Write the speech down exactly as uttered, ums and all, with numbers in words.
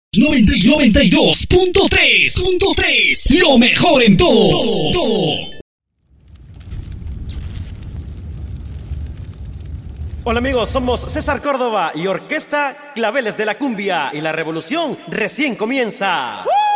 noventa y dos punto tres. Lo mejor en todo. todo, todo. Hola amigos, somos César Córdoba y Orquesta Claveles de la Cumbia y la revolución recién comienza. ¡Uh!